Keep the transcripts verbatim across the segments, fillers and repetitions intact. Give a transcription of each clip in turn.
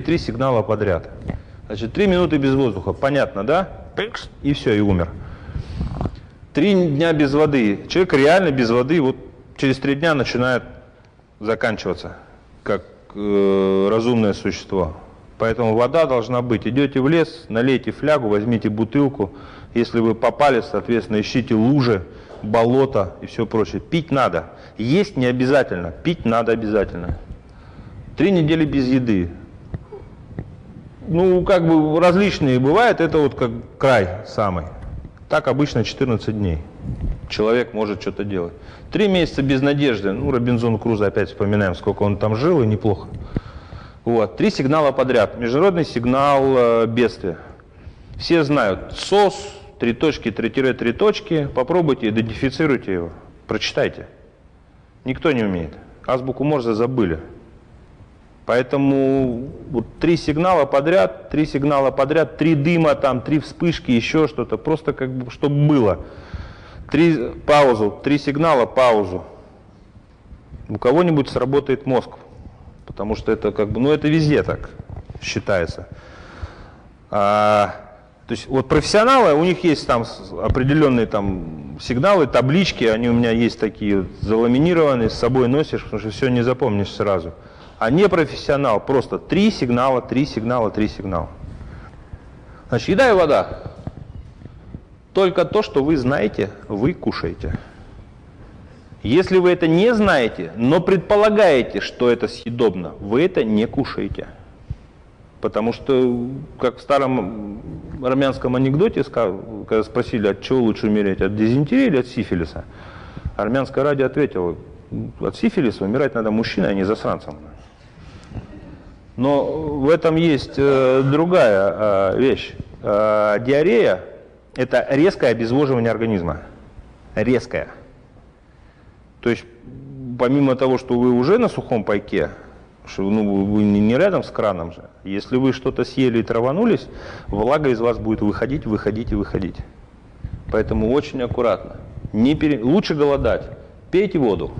Три сигнала подряд. Значит, три минуты без воздуха. Понятно, да? И все, и умер. Три дня без воды. Человек реально без воды вот через три дня начинает заканчиваться, как э, разумное существо. Поэтому вода должна быть. Идете в лес, налейте флягу, возьмите бутылку. Если вы попали, соответственно, ищите лужи, болото и все прочее. Пить надо. Есть не обязательно, пить надо обязательно. Три недели без еды. Ну, как бы различные бывают, это вот как край самый. Так обычно четырнадцать дней. Человек может что-то делать. Три месяца без надежды. Ну, Робинзон Крузо опять вспоминаем, сколько он там жил, и неплохо. Вот. Три сигнала подряд. Международный сигнал э, бедствия. Все знают. СОС, три точки, три тире, три точки. Попробуйте, идентифицируйте его. Прочитайте. Никто не умеет. Азбуку Морзе забыли. Поэтому вот три сигнала подряд, три сигнала подряд, три дыма, там, три вспышки, еще что-то. Просто как бы, чтобы было. Три, паузу, три сигнала, паузу. У кого-нибудь сработает мозг. Потому что это как бы, ну это везде так считается. А, то есть вот профессионалы, у них есть там определенные там сигналы, таблички, они у меня есть такие заламинированные, с собой носишь, потому что все не запомнишь сразу. А не профессионал, просто три сигнала, три сигнала, три сигнала. Значит, еда и вода. Только то, что вы знаете, вы кушаете. Если вы это не знаете, но предполагаете, что это съедобно, вы это не кушаете. Потому что, как в старом армянском анекдоте, когда спросили, от чего лучше умереть, от дизентерии или от сифилиса, армянское радио ответило, от сифилиса умирать надо мужчиной, а не засранцем. Но в этом есть э, другая э, вещь. Э, диарея – это резкое обезвоживание организма. Резкое. То есть, помимо того, что вы уже на сухом пайке, что ну, вы не рядом с краном же, если вы что-то съели и траванулись, влага из вас будет выходить, выходить и выходить. Поэтому очень аккуратно. Не пере... Лучше голодать. Пейте воду.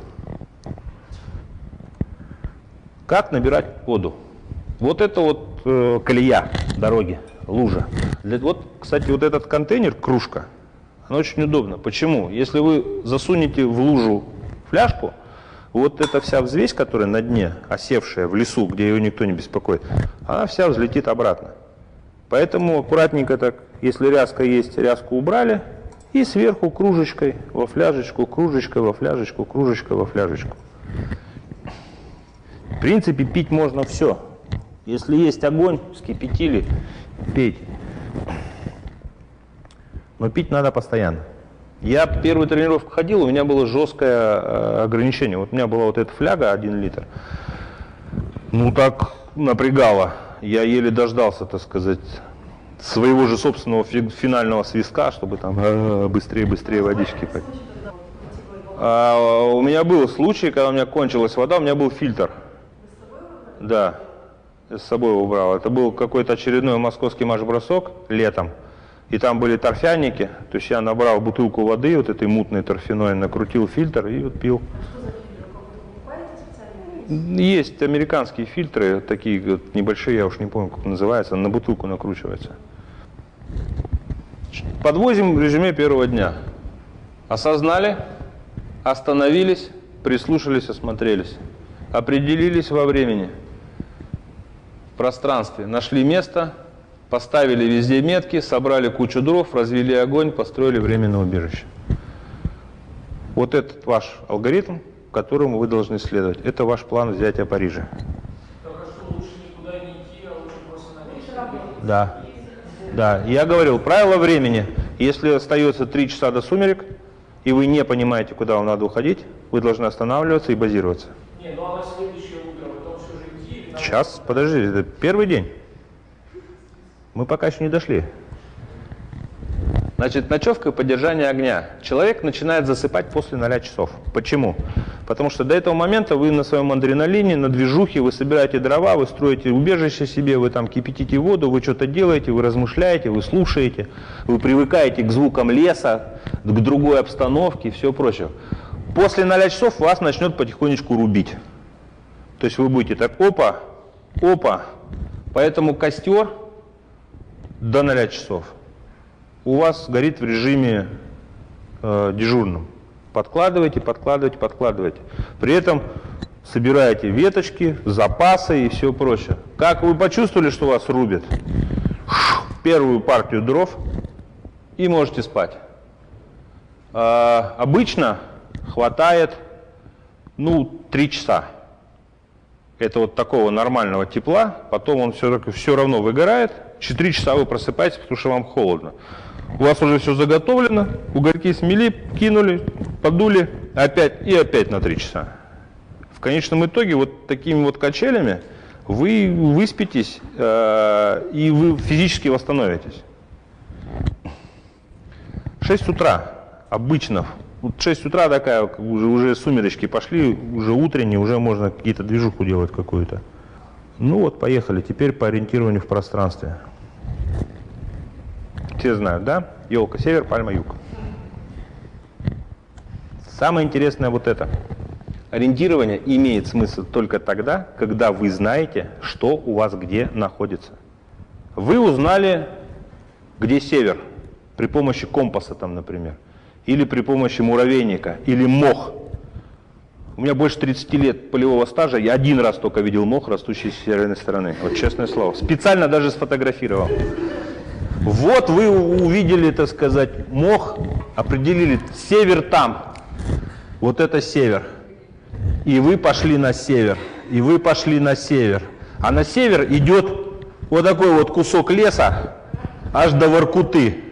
Как набирать воду? Вот это вот э, колея дороги, лужа. Для, вот, кстати, вот этот контейнер, кружка, она очень удобна. Почему? Если вы засунете в лужу фляжку, вот эта вся взвесь, которая на дне, осевшая в лесу, где ее никто не беспокоит, она вся взлетит обратно. Поэтому аккуратненько так, если ряска есть, ряску убрали, и сверху кружечкой во фляжечку, кружечкой во фляжечку, кружечкой во фляжечку. В принципе, пить можно все. Если есть огонь, вскипятили, пейте. Но пить надо постоянно. Я первую тренировку ходил, у меня было жесткое э, ограничение. Вот у меня была вот эта фляга, один литр. Ну так напрягало. Я еле дождался, так сказать, своего же собственного фи финального свистка, чтобы там э, быстрее, быстрее водички пить. А, у меня был случай, когда у меня кончилась вода, у меня был фильтр. Да. С собой убрал. Это был какой-то очередной московский марш-бросок летом. И там были торфяники. То есть я набрал бутылку воды, вот этой мутной торфяной, накрутил фильтр и вот пил. Есть американские фильтры, такие вот небольшие, я уж не помню, как называется, на бутылку накручивается. Подвозим в резюме первого дня. Осознали, остановились, прислушались, осмотрелись. Определились во времени. В пространстве нашли место, поставили везде метки, собрали кучу дров, развели огонь, построили временное убежище. Вот этот ваш алгоритм, которому вы должны следовать. Это ваш план взятия Парижа. Так а что, лучше никуда не идти, а лучше просто на месте? Да. Да. Я говорил, правило времени. Если остается три часа до сумерек, и вы не понимаете, куда вам надо уходить, вы должны останавливаться и базироваться. Не, ну а на следующее утро потом все же идти? Или Сейчас, подожди, это первый день. Мы пока еще не дошли. Значит, ночевка и поддержание огня. Человек начинает засыпать после ноля часов. Почему? Потому что до этого момента вы на своем адреналине, на движухе, вы собираете дрова, вы строите убежище себе, вы там кипятите воду, вы что-то делаете, вы размышляете, вы слушаете, вы привыкаете к звукам леса, к другой обстановке и все прочее. После ноля часов вас начнет потихонечку рубить. То есть вы будете так опа, опа, Поэтому костер до ноля часов у вас горит в режиме э, дежурном. Подкладывайте, подкладывайте, подкладывайте. При этом собираете веточки, запасы и все прочее. Как вы почувствовали, что вас рубят? Первую партию дров и можете спать. А, обычно хватает, ну, три часа. Это вот такого нормального тепла, потом он все, все равно выгорает. четыре часа вы просыпаетесь, потому что вам холодно. У вас уже все заготовлено, угольки смели, кинули, подули, опять и опять на три часа. В конечном итоге вот такими вот качелями вы выспитесь э, и вы физически восстановитесь. шесть утра обычно. Вот шесть утра такая, уже, уже сумеречки пошли, уже утренние, уже можно какие-то движуху делать какую-то. Ну вот, поехали. Теперь по ориентированию в пространстве. Все знают, да? Елка север, пальма юг. Самое интересное вот это. Ориентирование имеет смысл только тогда, когда вы знаете, что у вас где находится. Вы узнали, где север, при помощи компаса там, например. Или при помощи муравейника, или мох. У меня больше тридцати лет полевого стажа, я один раз только видел мох, растущий с северной стороны. Вот честное слово. Специально даже сфотографировал. Вот вы увидели, так сказать, мох, определили, север там. Вот это север. И вы пошли на север. И вы пошли на север. А на север идет вот такой вот кусок леса, аж до Воркуты.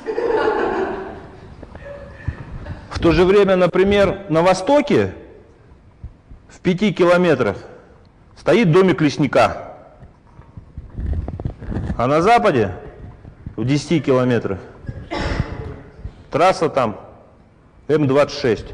В то же время, например, на востоке, в пяти километрах, стоит домик лесника. А на западе, в десяти километрах, трасса там М двадцать шесть.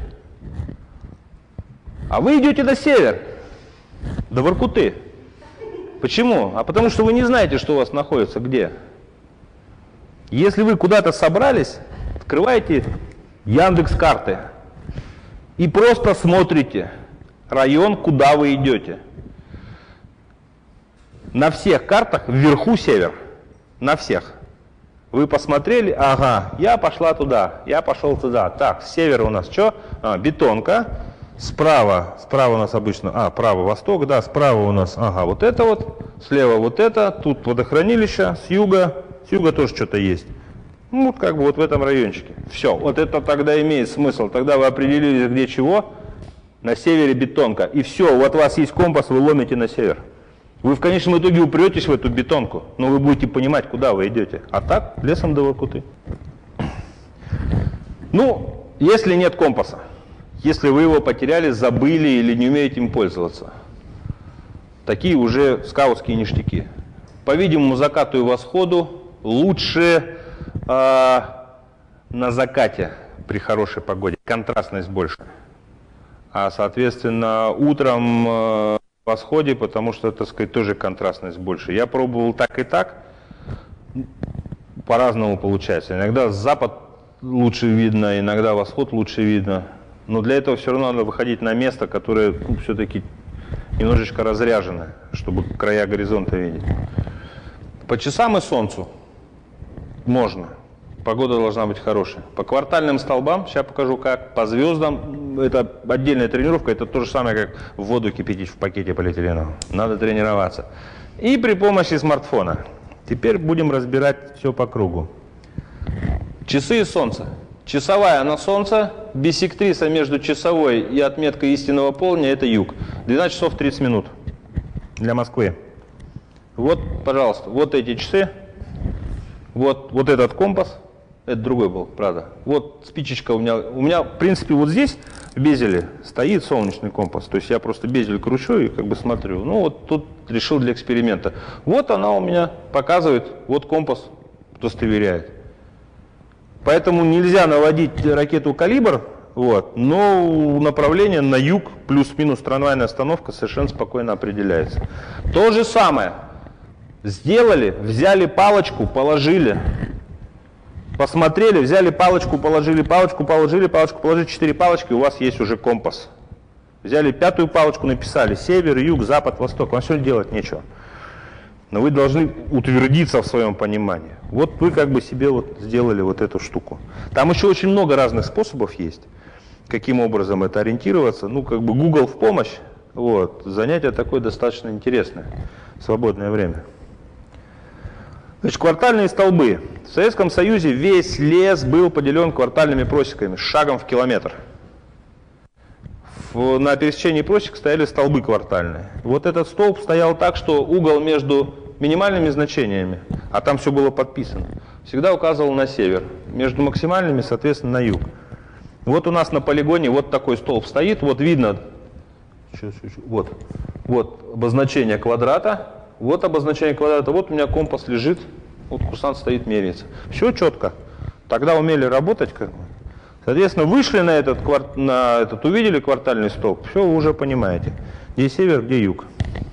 А вы идете на север, до Воркуты. Почему? А потому что вы не знаете, что у вас находится где. Если вы куда-то собрались, открываете Яндекс.Карты и просто смотрите район, куда вы идете. На всех картах вверху север. На всех. Вы посмотрели, ага, я пошла туда, я пошел туда. Так, с севера у нас что? А, бетонка. Справа, справа у нас обычно, а, право, восток, да, справа у нас, ага, вот это вот, слева вот это, тут водохранилище, с юга, с юга тоже что-то есть. Ну, вот как бы вот в этом райончике. Все, вот это тогда имеет смысл. Тогда вы определились, где чего. На севере бетонка. И все, вот у вас есть компас, вы ломите на север. Вы в конечном итоге упретесь в эту бетонку, но вы будете понимать, куда вы идете. А так, лесом до Воркуты. Ну, если нет компаса, если вы его потеряли, забыли или не умеете им пользоваться. Такие уже скаутские ништяки. По-видимому, закату и восходу лучше э, на закате при хорошей погоде. Контрастность больше. А, соответственно, утром э, восходе, потому что, так сказать, тоже контрастность больше. Я пробовал так и так. По-разному получается. Иногда запад лучше видно, иногда восход лучше видно. Но для этого все равно надо выходить на место, которое ну, все-таки немножечко разряжено, чтобы края горизонта видеть. По часам и солнцу можно. Погода должна быть хорошая. По квартальным столбам, сейчас покажу как. По звездам, это отдельная тренировка, это то же самое, как воду кипятить в пакете полиэтиленовом. Надо тренироваться. И при помощи смартфона. Теперь будем разбирать все по кругу. Часы и солнце. Часовая на солнце, биссектриса между часовой и отметкой истинного полдня – это юг. двенадцать часов тридцать минут для Москвы. Вот, пожалуйста, вот эти часы, вот, вот этот компас, это другой был, правда. Вот спичечка у меня, у меня, в принципе, вот здесь в безеле стоит солнечный компас. То есть я просто безель кручу и как бы смотрю. Ну вот тут решил для эксперимента. Вот она у меня показывает, вот компас удостоверяет. Поэтому нельзя наводить ракету «Калибр», вот, но направление на юг плюс-минус трамвайная остановка совершенно спокойно определяется. То же самое. Сделали, взяли палочку, положили, посмотрели, взяли палочку, положили, палочку, положили, палочку, положили, четыре палочки, у вас есть уже компас. Взяли пятую палочку, написали север, юг, запад, восток, вам все делать нечего. но вы должны утвердиться в своем понимании. Вот вы как бы себе вот сделали вот эту штуку. Там еще очень много разных способов есть, каким образом это ориентироваться. Ну, как бы Google в помощь. Вот. Занятие такое достаточно интересное. Свободное время. Значит, квартальные столбы. В Советском Союзе весь лес был поделен квартальными просеками, с шагом в километр. В, на пересечении просек стояли столбы квартальные. Вот этот столб стоял так, что угол между минимальными значениями, а там все было подписано, всегда указывал на север. Между максимальными, соответственно, на юг. Вот у нас на полигоне вот такой столб стоит, вот видно, вот, вот обозначение квадрата, вот обозначение квадрата, вот у меня компас лежит, вот курсант стоит, меряется. Все четко. Тогда умели работать как бы. Соответственно, вышли на этот, кварт, на этот, увидели квартальный столб, все, вы уже понимаете, где север, где юг.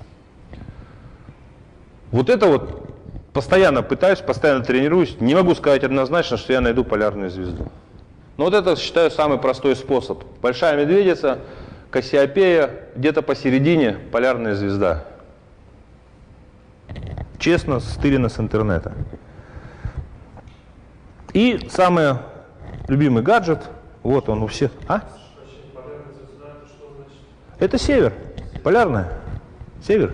Вот это вот постоянно пытаюсь, постоянно тренируюсь, не могу сказать однозначно, что я найду полярную звезду. Но вот это, считаю, самый простой способ. Большая медведица, Кассиопея, где-то посередине полярная звезда. Честно, стырено с интернета. И самый любимый гаджет, вот он у всех. А? Это север, полярная, север.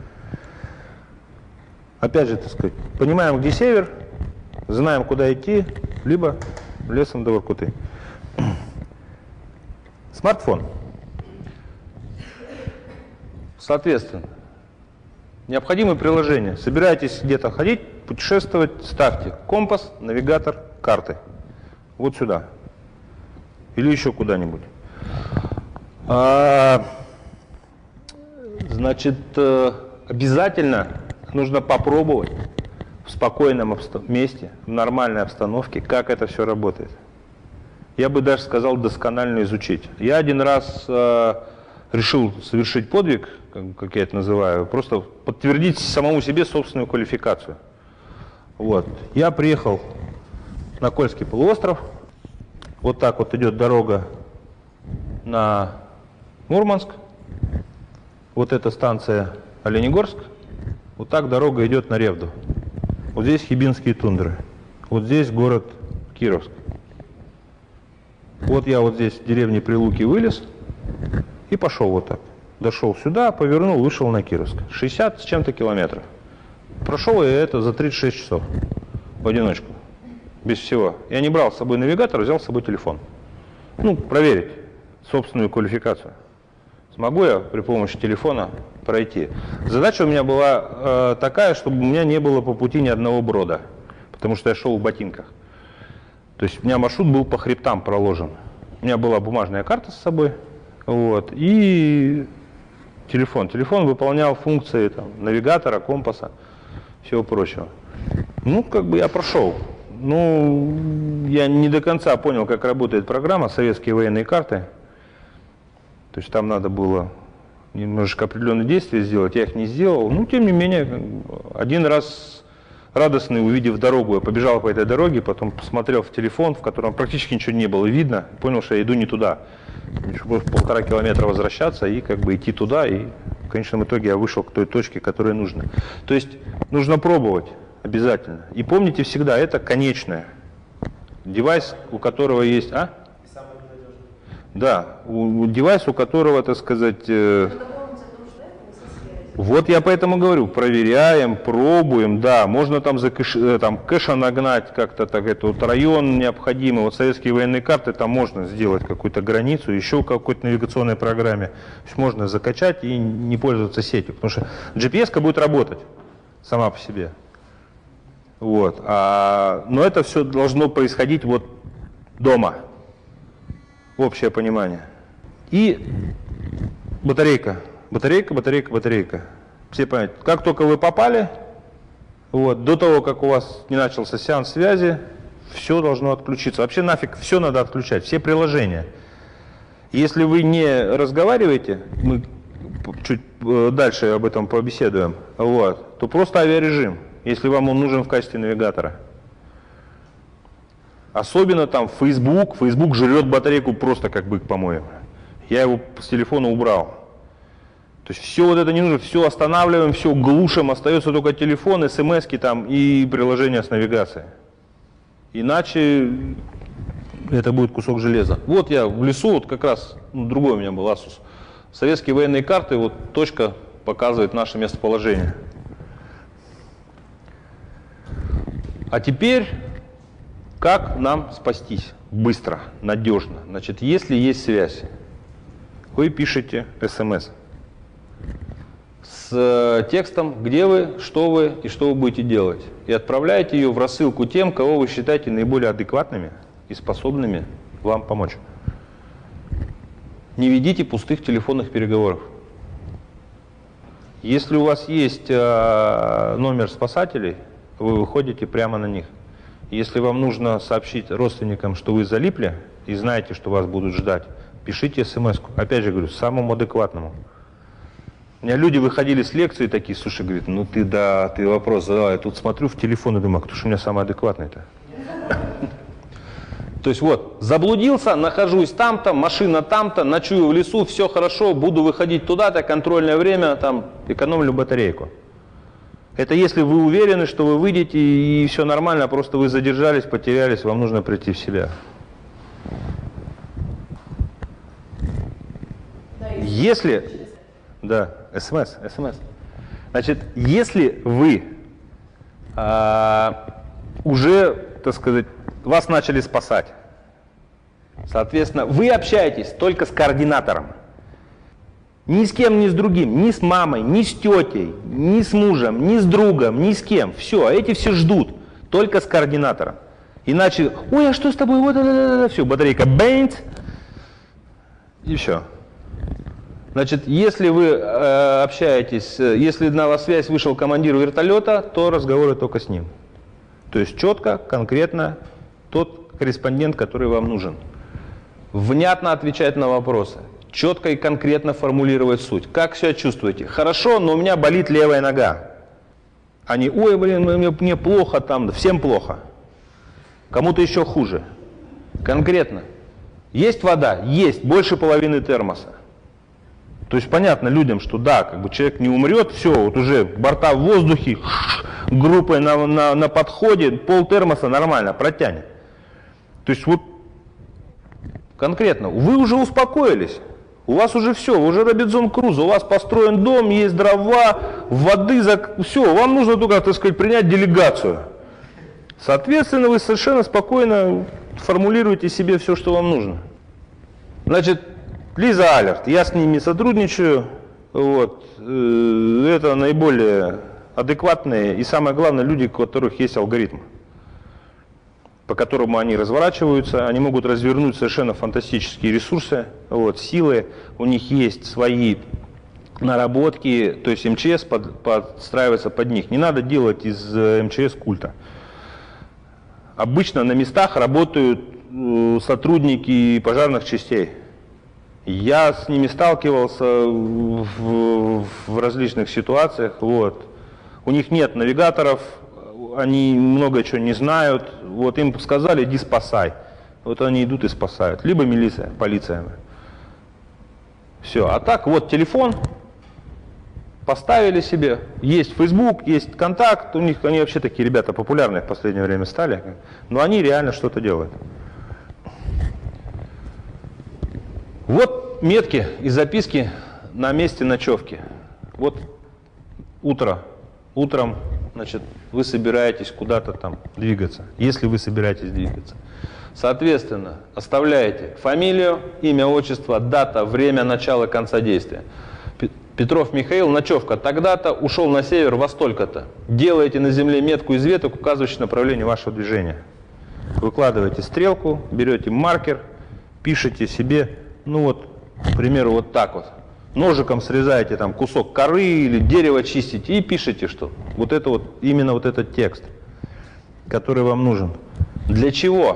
Опять же, так сказать, понимаем, где север, знаем, куда идти, либо лесом до Воркуты. Смартфон. Соответственно, необходимые приложения. Собираетесь где-то ходить, путешествовать, ставьте компас, навигатор, карты. Вот сюда. Или еще куда-нибудь. А, значит, обязательно нужно попробовать в спокойном месте, в нормальной обстановке, как это все работает. Я бы даже сказал, досконально изучить. Я один раз э, решил совершить подвиг, как, как я это называю, просто подтвердить самому себе собственную квалификацию. Вот. Я приехал на Кольский полуостров. Вот так вот идет дорога на Мурманск. Вот эта станция Оленегорск. Вот так дорога идет на Ревду. Вот здесь Хибинские тундры. Вот здесь город Кировск. Вот я вот здесь в деревне Прилуки вылез и пошел вот так. Дошел сюда, повернул, вышел на Кировск. шестьдесят с чем-то километров. Прошел я это за тридцать шесть часов. В одиночку. Без всего. Я не брал с собой навигатор, взял с собой телефон. Ну, проверить собственную квалификацию. Смогу я при помощи телефона пройти? Задача у меня была э, такая, чтобы у меня не было по пути ни одного брода, потому что я шел в ботинках. То есть у меня маршрут был по хребтам проложен. У меня была бумажная карта с собой, вот, и телефон. Телефон выполнял функции там, навигатора, компаса, всего прочего. Ну, как бы я прошел. Ну, я не до конца понял, как работает программа «Советские военные карты». То есть там надо было немножечко определенные действия сделать, я их не сделал. Ну, тем не менее, один раз радостный, увидев дорогу, я побежал по этой дороге, потом посмотрел в телефон, в котором практически ничего не было видно, понял, что я иду не туда. Еще было полтора километра возвращаться и как бы идти туда, и в конечном итоге я вышел к той точке, которая нужна. То есть нужно пробовать обязательно. И помните всегда, это конечное. Девайс, у которого есть... А? Да, у, у девайс, у которого, так сказать, э, вот я поэтому говорю, проверяем, пробуем, да, можно там, за кэш, э, там кэша нагнать как-то, так, это вот район необходимый, вот советские военные карты, там можно сделать какую-то границу, еще в какой-то навигационной программе, то есть можно закачать и не пользоваться сетью, потому что джи пи эс-ка будет работать сама по себе, вот, а, но это все должно происходить вот дома. Общее понимание. И батарейка. Батарейка, батарейка, батарейка. Все понимаете, как только вы попали, вот, до того, как у вас не начался сеанс связи, все должно отключиться. Вообще нафиг все надо отключать, все приложения. Если вы не разговариваете, мы чуть дальше об этом побеседуем, вот, то просто авиарежим, если вам он нужен в качестве навигатора. Особенно там Facebook, Facebook жрет батарейку просто как бык, по-моему. Я его с телефона убрал. То есть все вот это не нужно, все останавливаем, все глушим, остается только телефон, смс-ки там и приложение с навигацией. Иначе это будет кусок железа. Вот я в лесу, вот как раз, ну, другой у меня был Asus. Советские военные карты, вот точка показывает наше местоположение. А теперь, как нам спастись быстро, надежно? Значит, если есть связь, вы пишете смс с текстом, где вы, что вы и что вы будете делать. И отправляете ее в рассылку тем, кого вы считаете наиболее адекватными и способными вам помочь. Не ведите пустых телефонных переговоров. Если у вас есть э, номер спасателей, вы выходите прямо на них. Если вам нужно сообщить родственникам, что вы залипли и знаете, что вас будут ждать, пишите смс-ку. Опять же говорю, самому адекватному. У меня люди выходили с лекции такие, слушай, говорит, ну ты да, ты вопрос задал, я тут смотрю в телефон и думаю, кто же у меня самый адекватный-то? То есть вот, заблудился, нахожусь там-то, машина там-то, ночую в лесу, все хорошо, буду выходить туда-то, контрольное время, там, экономлю батарейку. Это если вы уверены, что вы выйдете и все нормально, просто вы задержались, потерялись, вам нужно прийти в себя. Если... Да, смс, смс. Значит, если вы а, уже, так сказать, вас начали спасать, соответственно, вы общаетесь только с координатором. Ни с кем, ни с другим, ни с мамой, ни с тетей, ни с мужем, ни с другом, ни с кем. Все, эти все ждут только с координатором. Иначе, ой, а что с тобой? Вот, да, да, да, все, батарейка бэнт, и все. Значит, если вы э, общаетесь, если на вас связь вышел командир вертолета, то разговоры только с ним. То есть четко, конкретно тот корреспондент, который вам нужен. Внятно отвечать на вопросы, четко и конкретно формулировать суть. Как себя чувствуете? Хорошо, но у меня болит левая нога. Они, ой, блин, мне, мне плохо там, всем плохо. Кому-то еще хуже. Конкретно. Есть вода? Есть, больше половины термоса. То есть понятно людям, что да, как бы человек не умрет, все, вот уже борта в воздухе, группой на, на, на подходе, пол термоса нормально протянет. То есть вот конкретно, вы уже успокоились, у вас уже все, вы уже Робинзон Крузо, у вас построен дом, есть дрова, воды, все, вам нужно только, так сказать, принять делегацию. Соответственно, вы совершенно спокойно формулируете себе все, что вам нужно. Значит, Лиза Алерт, я с ними сотрудничаю, вот, это наиболее адекватные и самое главное люди, у которых есть алгоритм, по которому они разворачиваются, они могут развернуть совершенно фантастические ресурсы, вот, силы, у них есть свои наработки, то есть эм че эс под, подстраивается под них, не надо делать из эм че эс культа. Обычно на местах работают сотрудники пожарных частей. Я с ними сталкивался в, в различных ситуациях. Вот. У них нет навигаторов, они много чего не знают. Вот им сказали, иди спасай. Вот они идут и спасают. Либо милиция, полиция. Все. А так вот телефон поставили себе. Есть Facebook, есть контакт. У них они вообще такие ребята популярные в последнее время стали. Но они реально что-то делают. Вот метки и записки на месте ночевки. Вот утро. Утром, значит, вы собираетесь куда-то там двигаться, если вы собираетесь двигаться. Соответственно, оставляете фамилию, имя, отчество, дата, время начала, конца действия. Петров Михаил, ночевка тогда-то, ушел на север во столько-то. Делаете на земле метку из веток, указывающую направление вашего движения. Выкладываете стрелку, берете маркер, пишете себе. Ну вот, к примеру, вот так вот. Ножиком срезаете там кусок коры или дерево чистите и пишете, что вот это вот, именно вот этот текст, который вам нужен. Для чего?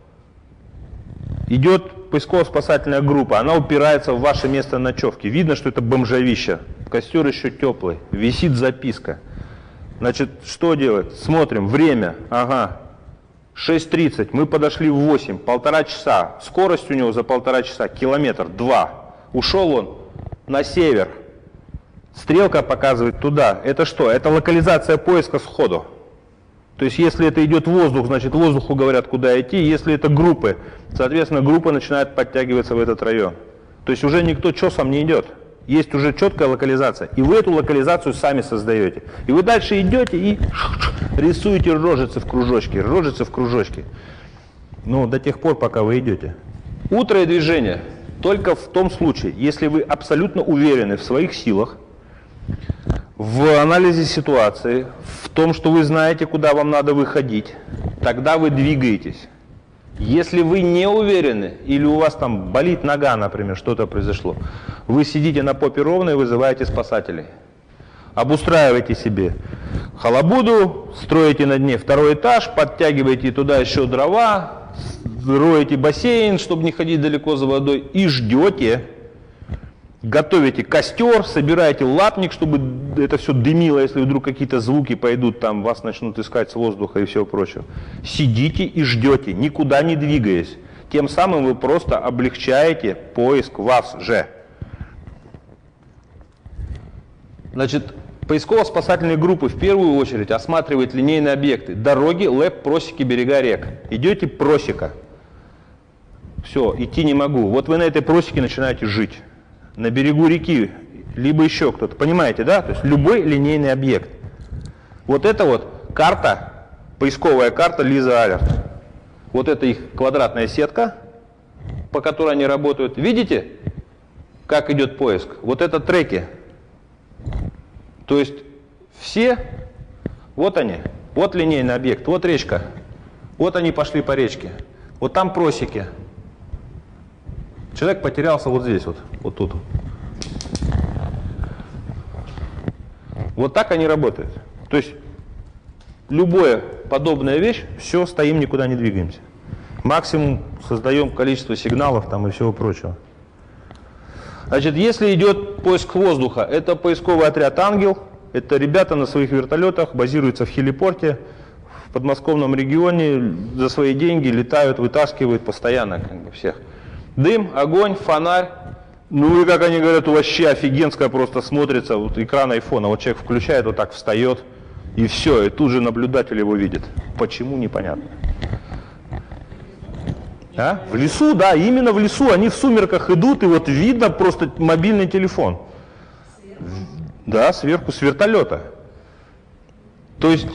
Идет поисково-спасательная группа, она упирается в ваше место ночевки. Видно, что это бомжовище, костер еще теплый, висит записка. Значит, что делать? Смотрим, время, ага. шесть тридцать, мы подошли в восемь, полтора часа, скорость у него за полтора часа, километр, два. Ушел он на север, Стрелка показывает туда. Это что? Это локализация поиска сходу. То есть если это идет воздух, значит воздуху говорят, куда идти. Если это группы, соответственно, группа начинает подтягиваться в этот район. То есть уже никто чесом не идет. Есть уже четкая локализация. И вы эту локализацию сами создаете. И вы дальше идете и рисуете рожицы в кружочке. Рожицы в кружочке. Ну, до тех пор, пока вы идете. Утро и движение только в том случае, если вы абсолютно уверены в своих силах, в анализе ситуации, в том, что вы знаете, куда вам надо выходить, тогда вы двигаетесь. Если вы не уверены, или у вас там болит нога, например, что-то произошло, вы сидите на попе ровно и вызываете спасателей. Обустраиваете себе халабуду, строите на дне второй этаж, подтягиваете туда еще дрова, роете бассейн, чтобы не ходить далеко за водой, и ждете. Готовите костер, собираете лапник, чтобы это все дымило, если вдруг какие-то звуки пойдут, там вас начнут искать с воздуха и всего прочего. Сидите и ждете, никуда не двигаясь. Тем самым вы просто облегчаете поиск вас же. Значит, поисково-спасательные группы в первую очередь осматривают линейные объекты. Дороги, лэп, просеки, берега рек. Идете просека. Все, идти не могу. Вот вы на этой просеке начинаете жить. На берегу реки, либо еще кто-то. Понимаете, да? То есть любой линейный объект. Вот это вот карта, поисковая карта Лиза Алерт. Вот это их квадратная сетка, по которой они работают. Видите, как идет поиск? Вот это треки. То есть все, вот они, вот линейный объект, вот речка. Вот они пошли по речке. Вот там просеки. Человек потерялся вот здесь, вот, вот тут. Вот так они работают. То есть любая подобная вещь, все, стоим, никуда не двигаемся. Максимум создаем количество сигналов там и всего прочего. Значит, если идет поиск воздуха, это поисковый отряд «Ангел». Это ребята на своих вертолетах базируются в хелипорте, в подмосковном регионе, за свои деньги летают, вытаскивают постоянно как бы всех. Дым, огонь, фонарь. Ну и, как они говорят, вообще офигенское просто смотрится. Вот экран айфона, вот человек включает, вот так встает, и все, и тут же наблюдатель его видит. Почему, непонятно. А? В лесу, да, именно в лесу. Они в сумерках идут, и вот видно просто мобильный телефон. Да, сверху, с вертолета. То есть,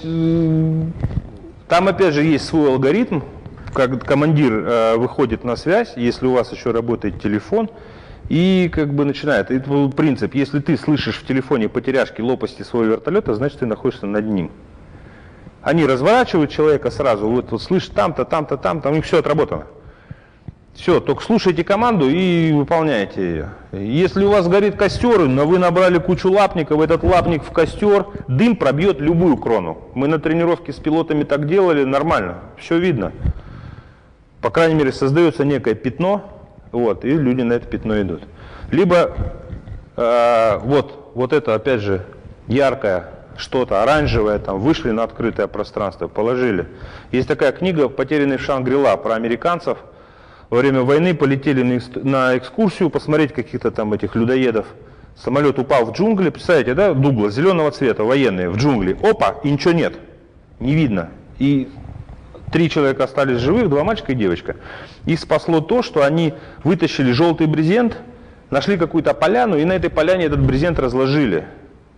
там опять же есть свой алгоритм. Как командир э, выходит на связь, если у вас еще работает телефон, и как бы начинает. Это принцип, если ты слышишь в телефоне потеряшки лопасти своего вертолета, значит ты находишься над ним. Они разворачивают человека сразу, вот, вот слышишь там-то, там-то, там-то, у них все отработано. Все, только слушайте команду и выполняйте ее. Если у вас горит костер, но вы набрали кучу лапников, этот лапник в костер, дым пробьет любую крону. Мы на тренировке с пилотами так делали, нормально, все видно. По крайней мере, создается некое пятно, вот, и люди на это пятно идут. Либо э, вот, вот это, опять же, яркое что-то, оранжевое, там, вышли на открытое пространство, положили. Есть такая книга «Потерянный в Шангри-Ла» про американцев. Во время войны полетели на экскурсию посмотреть каких-то там этих людоедов. Самолет упал в джунгли, представляете, да, Дуглас, зеленого цвета, военные, в джунгли. Опа, и ничего нет, не видно. И три человека остались живых, два мальчика и девочка. Их спасло то, что они вытащили желтый брезент, нашли какую-то поляну, и на этой поляне этот брезент разложили.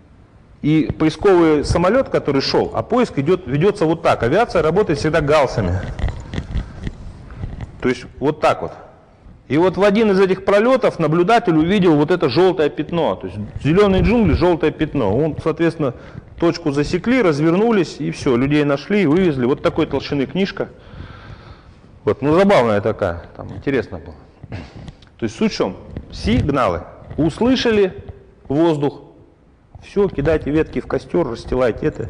И поисковый самолет, который шел, а поиск идет, ведется вот так. Авиация работает всегда галсами. То есть вот так вот. И вот в один из этих пролетов наблюдатель увидел вот это желтое пятно. То есть зеленые джунгли, желтое пятно. Он, соответственно, точку засекли, развернулись, и все, людей нашли, вывезли. Вот такой толщины книжка. Вот, ну забавная такая, там интересно было. То есть суть в чем? Сигналы. Услышали воздух, все, кидайте ветки в костер, расстилайте это.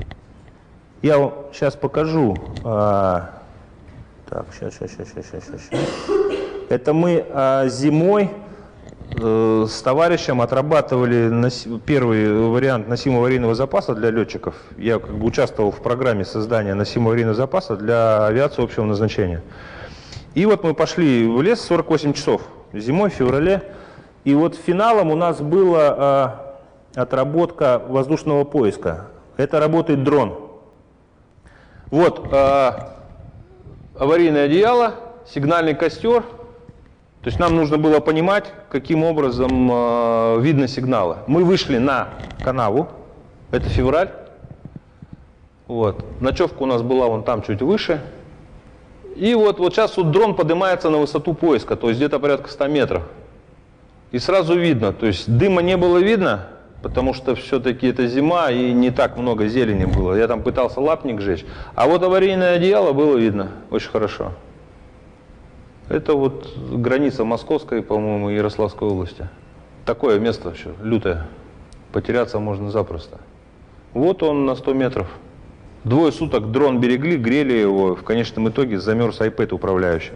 Я вам сейчас покажу. А, так, сейчас, сейчас, сейчас, сейчас, сейчас, сейчас. Это мы а, зимой э, с товарищем отрабатывали нос... первый вариант носимого аварийного запаса для летчиков. Я как бы участвовал в программе создания носимого аварийного запаса для авиации общего назначения. И вот мы пошли в лес сорок восемь часов зимой, в феврале. И вот финалом у нас было отработка воздушного поиска. Это работает дрон. Вот э, аварийное одеяло, сигнальный костер. То есть нам нужно было понимать, каким образом э, видно сигналы. Мы вышли на канаву, это февраль. Вот. Ночевка у нас была вон там чуть выше. И вот, вот сейчас вот дрон поднимается на высоту поиска, то есть где-то порядка ста метров. И сразу видно, то есть дыма не было видно, потому что все-таки это зима и не так много зелени было. Я там пытался лапник жечь. А вот аварийное одеяло было видно очень хорошо. Это вот граница Московской, по-моему, и Ярославской области. Такое место вообще лютое. Потеряться можно запросто. Вот он на сто метров. Двое суток дрон берегли, грели его. В конечном итоге замерз iPad управляющий.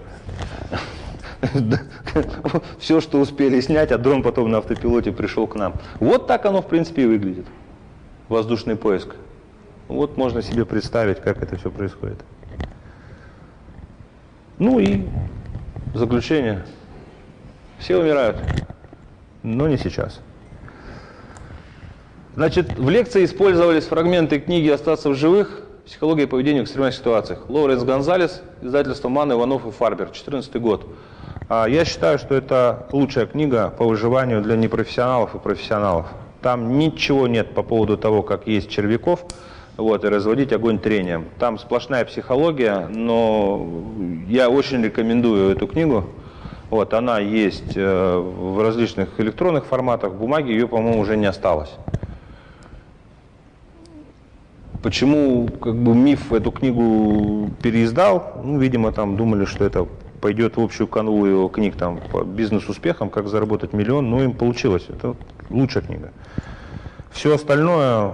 Все, что успели снять, а дрон потом на автопилоте пришел к нам. Вот так оно, в принципе, и выглядит. Воздушный поиск. Вот можно себе представить, как это все происходит. Ну и заключение. Все умирают, но не сейчас. Значит, в лекции использовались фрагменты книги «Остаться в живых. Психология и поведение в экстремальных ситуациях». Лоуренс Гонзалес, издательство Манн, Иванов и Фарбер, две тысячи четырнадцатый год. Я считаю, что это лучшая книга по выживанию для непрофессионалов и профессионалов. Там ничего нет по поводу того, как есть червяков, вот, и разводить огонь трением. Там сплошная психология, но я очень рекомендую эту книгу. Вот, она есть в различных электронных форматах, бумаги ее, по-моему, уже не осталось. Почему как бы миф эту книгу переиздал? Ну, видимо, там думали, что это пойдет в общую канву его книг там, по бизнес-успехам, как заработать миллион, но им получилось. Это лучшая книга. Все остальное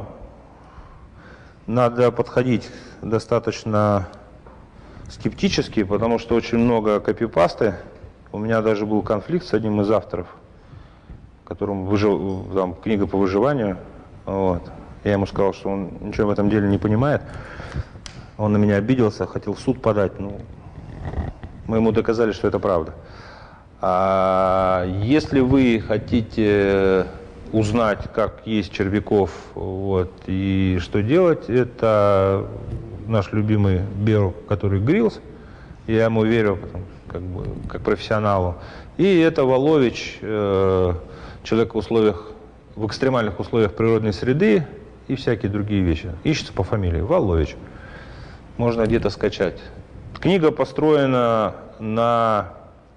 надо подходить достаточно скептически, потому что очень много копипасты. У меня даже был конфликт с одним из авторов, которому выжил, там, книга по выживанию. Вот. Я ему сказал, что он ничего в этом деле не понимает. Он на меня обиделся, хотел в суд подать. Ну, мы ему доказали, что это правда. А если вы хотите узнать, как есть червяков, вот, и что делать, это наш любимый Берл, который Гриллс. Я ему верю, как бы, как профессионалу. И это Волович, э, человек в условиях, в экстремальных условиях природной среды, и всякие другие вещи. Ищется по фамилии Волович. Можно где-то скачать. Книга построена на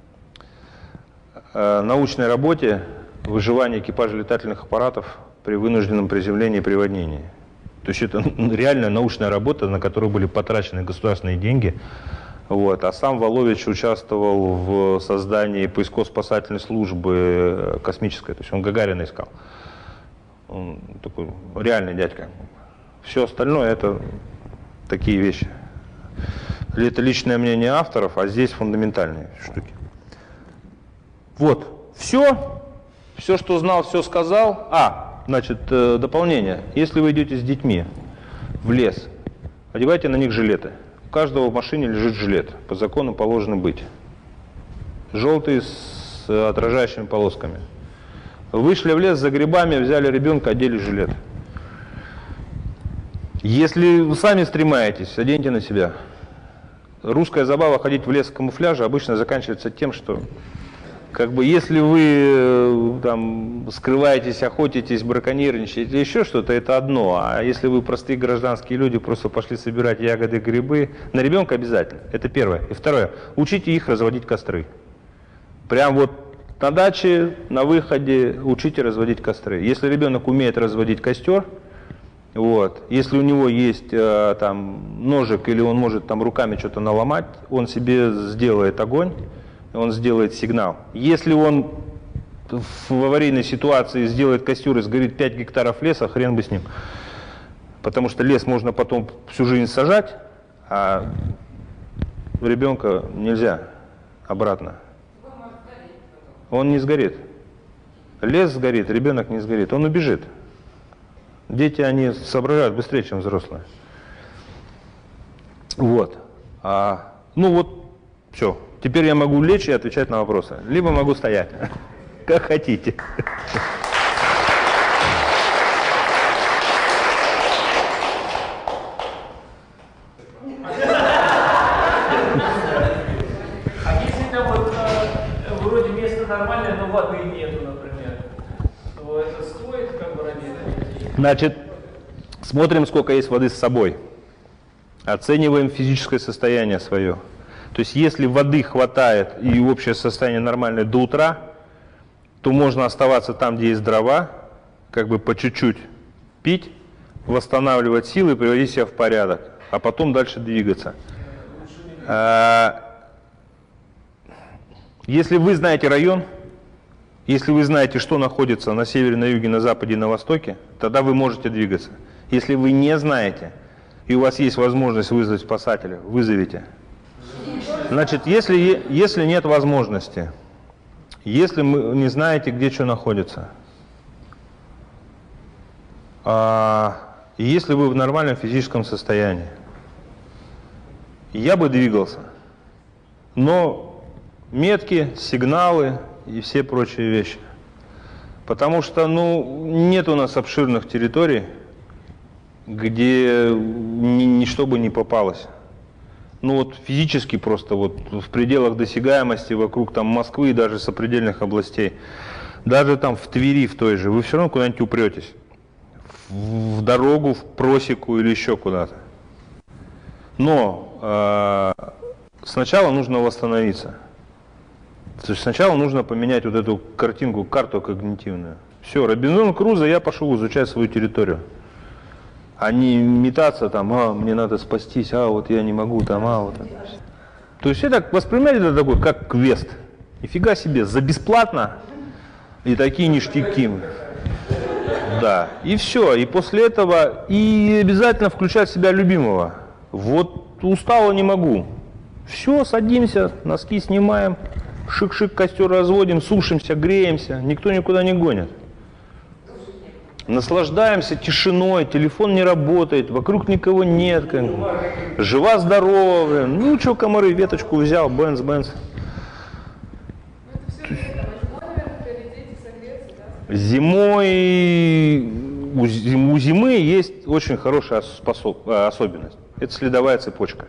э, научной работе выживания экипажа летательных аппаратов при вынужденном приземлении и приводнении. То есть это реальная научная работа, на которую были потрачены государственные деньги. Вот. А сам Волович участвовал в создании поисково-спасательной службы космической. То есть он Гагарина искал. Он такой реальный дядька. Все остальное это такие вещи. Это личное мнение авторов, а здесь фундаментальные штуки. Вот. Все. Все, что знал, все сказал. А, значит, э, дополнение. Если вы идете с детьми в лес, одевайте на них жилеты. У каждого в машине лежит жилет. По закону положено быть. Желтый с отражающими полосками. Вышли в лес за грибами, взяли ребенка, одели жилет. Если вы сами стремаетесь, оденьте на себя. Русская забава ходить в лес в камуфляже обычно заканчивается тем, что как бы если вы там скрываетесь, охотитесь, браконьерничаете, еще что-то, это одно. А если вы простые гражданские люди, просто пошли собирать ягоды, грибы, на ребенка обязательно. Это первое. И второе. Учите их разводить костры. Прям вот на даче, на выходе учите разводить костры. Если ребенок умеет разводить костер, вот, если у него есть э, там ножик или он может там руками что-то наломать, он себе сделает огонь, он сделает сигнал. Если он в аварийной ситуации сделает костер и сгорит пять гектаров леса, хрен бы с ним. Потому что лес можно потом всю жизнь сажать, а ребенка нельзя обратно. Он не сгорит. Лес сгорит, ребенок не сгорит, он убежит. Дети, они соображают быстрее, чем взрослые. Вот. А, ну вот, все. Теперь я могу лечь и отвечать на вопросы. Либо могу стоять. Как хотите. но воды нету, например, то это стоит как бы ради этого идти? Значит, смотрим, сколько есть воды с собой. Оцениваем физическое состояние свое. То есть, если воды хватает и общее состояние нормальное до утра, то можно оставаться там, где есть дрова, как бы по чуть-чуть пить, восстанавливать силы, приводить себя в порядок, а потом дальше двигаться. А, если вы знаете район, если вы знаете, что находится на севере, на юге, на западе и на востоке, тогда вы можете двигаться. Если вы не знаете, и у вас есть возможность вызвать спасателя, вызовите. Значит, если, если нет возможности, если вы не знаете, где что находится, а, если вы в нормальном физическом состоянии, я бы двигался. Но метки, сигналы и все прочие вещи. Потому что, ну, нет у нас обширных территорий, где ни, ничто бы не попалось. Ну вот физически просто вот в пределах досягаемости вокруг там Москвы и даже сопредельных областей, даже там в Твери в той же, вы все равно куда-нибудь упретесь. В, в дорогу, в просеку или еще куда-то. Но э, сначала нужно восстановиться. То есть сначала нужно поменять вот эту картинку, карту когнитивную. Все, Робинзон Крузо, я пошел изучать свою территорию. А не метаться там, а, мне надо спастись, а, вот я не могу там, а, вот. То есть это воспринимать это такой, как квест. Нифига себе, за бесплатно и такие ништяки. Да, и все, и после этого, и обязательно включать в себя любимого. Вот устала не могу. Все, садимся, носки снимаем, шик-шик, костер разводим, сушимся, греемся, никто никуда не гонит. Наслаждаемся тишиной, телефон не работает, вокруг никого нет. Как... Жива-здорова, ну что, комары, веточку взял, бенз-бенз. Зимой, у зимы, у зимы есть очень хорошая способ... особенность. Это следовая цепочка.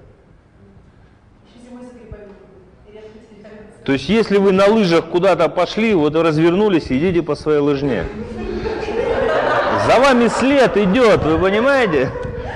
То есть, если вы на лыжах куда-то пошли, вот развернулись, идите по своей лыжне. За вами след идет, вы понимаете?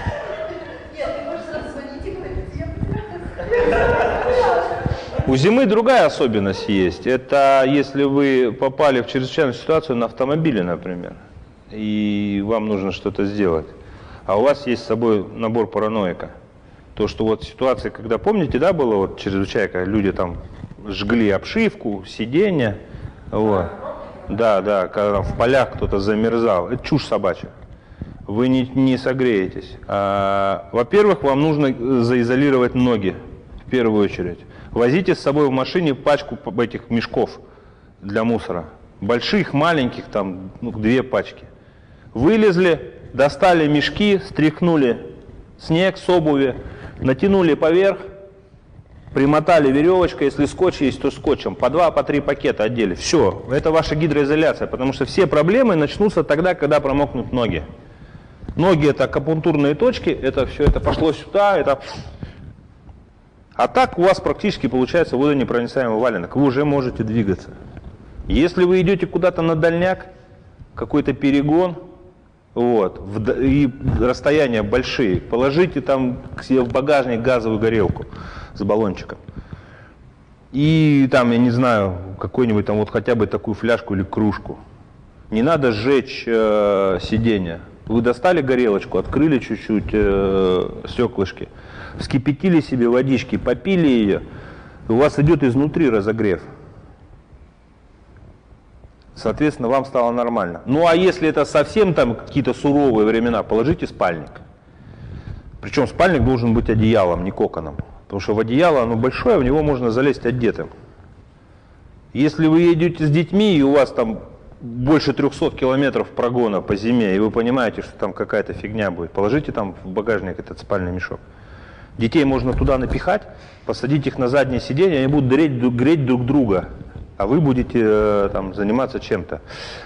У зимы другая особенность есть. Это если вы попали в чрезвычайную ситуацию на автомобиле, например, и вам нужно что-то сделать, а у вас есть с собой набор параноика. То, что вот ситуация, когда, помните, да, было вот чрезвычайка, люди там жгли обшивку, сиденья, вот. Да, да, когда в полях кто-то замерзал. Это чушь собачья. Вы не, не согреетесь. А, во-первых, вам нужно заизолировать ноги, в первую очередь. Возите с собой в машине пачку этих мешков для мусора. Больших, маленьких, там, ну, две пачки. Вылезли, достали мешки, стряхнули снег с обуви, натянули поверх, примотали веревочкой, если скотч есть, то скотчем, по два, по три пакета одели. Все, это ваша гидроизоляция, потому что все проблемы начнутся тогда, когда промокнут ноги. Ноги это акупунктурные точки, это все, это пошло сюда, это... А так у вас практически получается водонепроницаемый валенок, вы уже можете двигаться. Если вы идете куда-то на дальняк, какой-то перегон, вот, в, и расстояния большие, положите там к себе в багажник газовую горелку с баллончиком. И там, я не знаю, какой-нибудь там вот хотя бы такую фляжку или кружку. Не надо сжечь э, сиденье. Вы достали горелочку, открыли чуть-чуть э, стеклышки, вскипятили себе водички, попили ее, у вас идет изнутри разогрев. Соответственно, вам стало нормально. Ну а если это совсем там какие-то суровые времена, положите спальник. Причем спальник должен быть одеялом, не коконом. Потому что в одеяло оно большое, в него можно залезть одетым. Если вы едете с детьми, и у вас там больше трехсот километров прогона по зиме, и вы понимаете, что там какая-то фигня будет, положите там в багажник этот спальный мешок. Детей можно туда напихать, посадить их на заднее сиденье, они будут греть, греть друг друга, а вы будете э, там заниматься чем-то.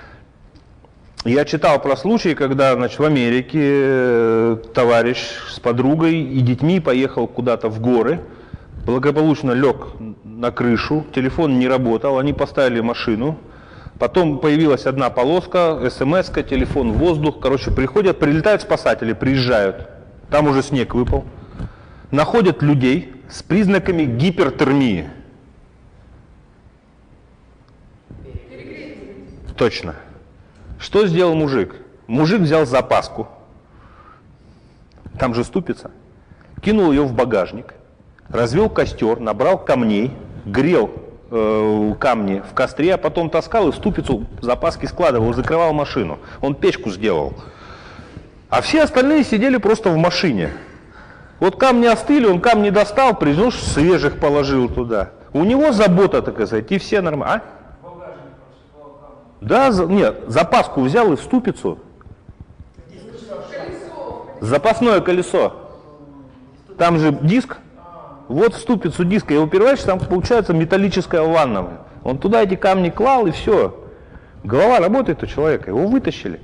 Я читал про случай, когда, значит, в Америке э, товарищ с подругой и детьми поехал куда-то в горы, благополучно лег на крышу, телефон не работал, они поставили машину, Потом появилась одна полоска, смс-ка, телефон в воздух. Короче, приходят, прилетают спасатели, приезжают. Там уже снег выпал. Находят людей с признаками гипертермии. Точно. Что сделал мужик? Мужик взял запаску. Там же ступица. Кинул ее в багажник. Развел костер, набрал камней, грел э, камни в костре, а потом таскал и в ступицу запаски складывал, закрывал машину. Он печку сделал. А все остальные сидели просто в машине. Вот камни остыли, он камни достал, принес, свежих положил туда. У него забота, так сказать, и все нормально. А? Да, за, нет, запаску взял и в ступицу. Запасное колесо. Там же диск. Вот в ступицу диска. Его переворачиваешь, там получается металлическая ванна. Он туда эти камни клал, и все. Голова работает у человека. Его вытащили.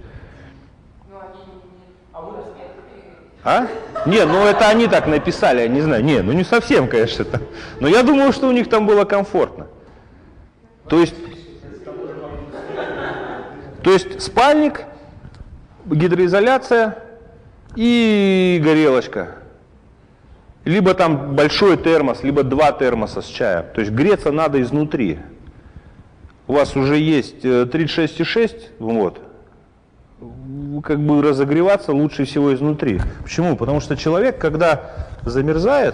А? Не, ну это они так написали, я не знаю. Не, ну не совсем, конечно. Там. Но я думаю, что у них там было комфортно. То есть, то есть спальник, гидроизоляция и горелочка. Либо там большой термос, либо два термоса с чаем. То есть греться надо изнутри. У вас уже есть тридцать шесть и шесть, вот. Как бы разогреваться лучше всего изнутри. Почему? Потому что человек, когда замерзает,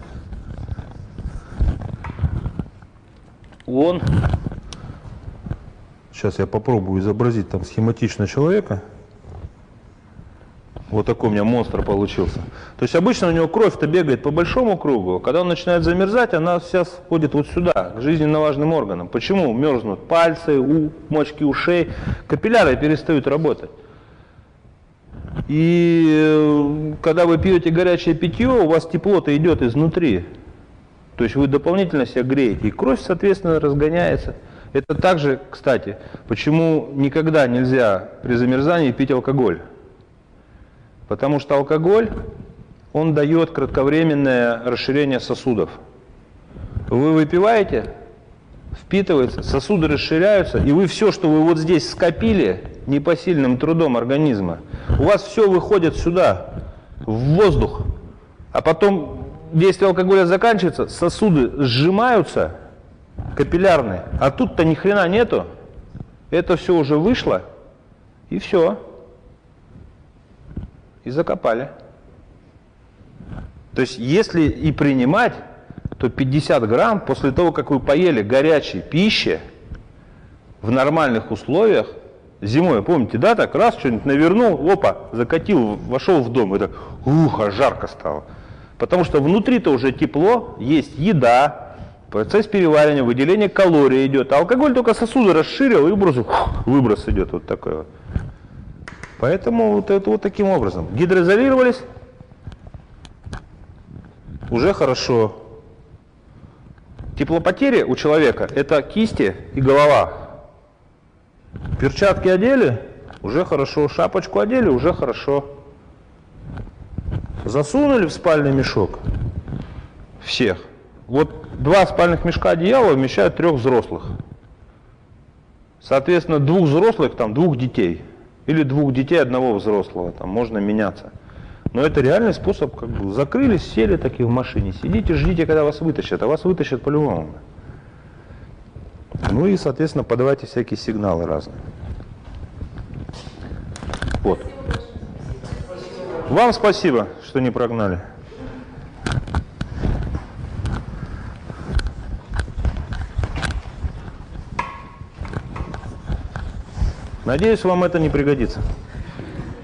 он... Сейчас я попробую изобразить там схематично человека. Вот такой у меня монстр получился. То есть обычно у него кровь-то бегает по большому кругу. Когда он начинает замерзать, она вся входит вот сюда, к жизненно важным органам. Почему мерзнут пальцы, у, мочки ушей? Капилляры перестают работать. И когда вы пьете горячее питье, у вас тепло-то идет изнутри. То есть вы дополнительно себя греете. И кровь, соответственно, разгоняется. Это также, кстати, почему никогда нельзя при замерзании пить алкоголь. Потому что алкоголь, он дает кратковременное расширение сосудов. Вы выпиваете, впитывается, сосуды расширяются, и вы все, что вы вот здесь скопили непосильным трудом организма, у вас все выходит сюда, в воздух. А потом действие алкоголя заканчивается, сосуды сжимаются, капиллярные, а тут-то ни хрена нету. Это все уже вышло, и все. И закопали. То есть, если и принимать, то пятьдесят грамм после того, как вы поели горячей пищи в нормальных условиях, зимой, помните, да, так раз что-нибудь навернул, опа, закатил, вошел в дом, и так, ух, аж жарко стало. Потому что внутри-то уже тепло, есть еда, процесс переваривания, выделение калорий идет, а алкоголь только сосуды расширил, и выброс, выброс идет вот такой вот. Поэтому вот это вот таким образом. Гидроизолировались, уже хорошо. Теплопотери у человека – это кисти и голова. Перчатки одели – уже хорошо. Шапочку одели – уже хорошо. Засунули в спальный мешок всех. Вот два спальных мешка одеяла вмещают трех взрослых. Соответственно, двух взрослых, там, двух детей. Или двух детей одного взрослого, там можно меняться. Но это реальный способ, как бы закрылись, сели такие в машине, сидите, ждите, когда вас вытащат, а вас вытащат по-любому. Ну и, соответственно, подавайте всякие сигналы разные. Вот. Вам спасибо, что не прогнали. Надеюсь, вам это не пригодится.